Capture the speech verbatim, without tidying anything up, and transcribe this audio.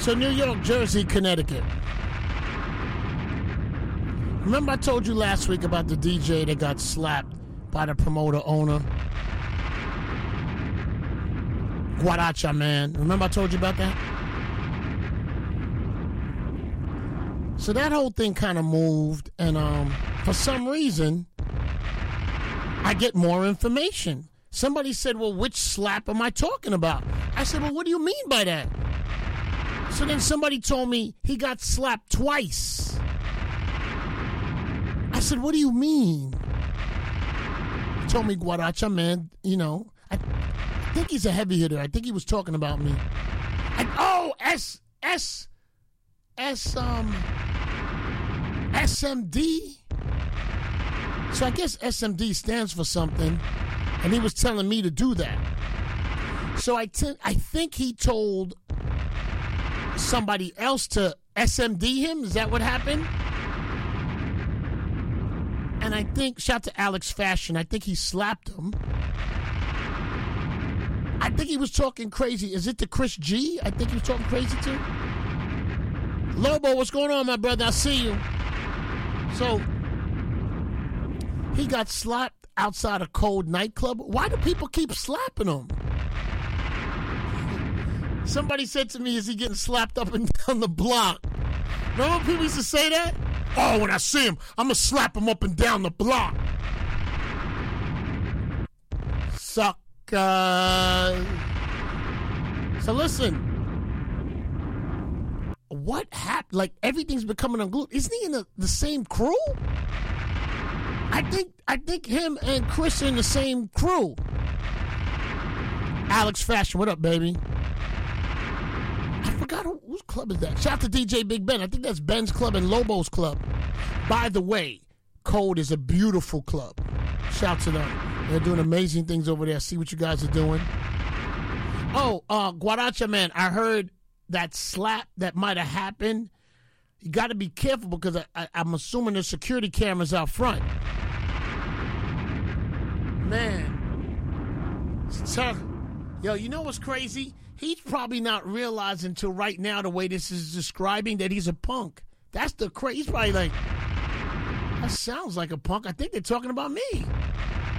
So New York, Jersey, Connecticut. Remember I told you last week about the D J that got slapped by the promoter owner? Guaracha Man. Remember I told you about that? So that whole thing kind of moved, and um, for some reason, I get more information. Somebody said, well, which slap am I talking about? I said, well, what do you mean by that? So then somebody told me he got slapped twice. I said, what do you mean? He told me Guaracha Man, you know. I, I think he's a heavy hitter. I think he was talking about me. I, oh, S, S, S, um, S M D? So I guess S M D stands for something, and he was telling me to do that. So I, t- I think he told somebody else to S M D him. Is that what happened? And I think, shout to Alex Fashion, I think he slapped him. I think he was talking crazy. Is it to Chris G? I think he was talking crazy too. Lobo, what's going on, my brother? I see you. So, he got slapped outside a cold nightclub. Why do people keep slapping him? Somebody said to me, is he getting slapped up and down the block? Remember when people used to say that? Oh, when I see him, I'm going to slap him up and down the block. Suckers. So listen. What happened? Like, everything's becoming unglued. Isn't he in the, the same crew? I think I think him and Chris are in the same crew. Alex Fashion, what up, baby? I forgot who, whose club is that. Shout out to D J Big Ben. I think that's Ben's club and Lobo's club. By the way, Code is a beautiful club. Shout to them. They're doing amazing things over there. See what you guys are doing. Oh, uh, Guaracha Man, I heard that slap that might have happened. You got to be careful because I, I, I'm assuming there's security cameras out front. Man. So, yo, you know what's crazy? He's probably not realizing until right now the way this is describing that he's a punk. That's the crazy. He's probably like, that sounds like a punk. I think they're talking about me.